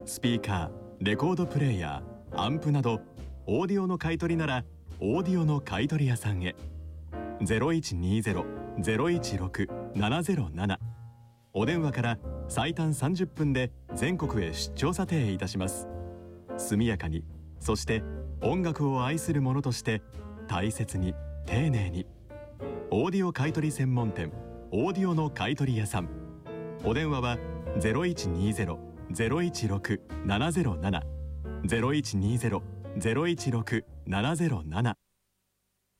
スピーカー、レコードプレーヤー、アンプなどオーディオの買い取りならオーディオの買い取り屋さんへ。0120-016-707。お電話から最短30分で全国へ出張査定いたします。速やかに、そして音楽を愛する者として大切に丁寧に。オーディオ買取専門店オーディオの買取屋さん。お電話は0120-016-707 0120-016-707